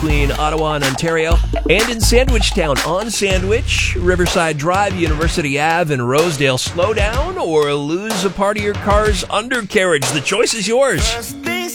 between Ottawa and Ontario, and in Sandwichtown on Sandwich, Riverside Drive, University Ave, and Rosedale. Slow down or lose a part of your car's undercarriage. The choice is yours.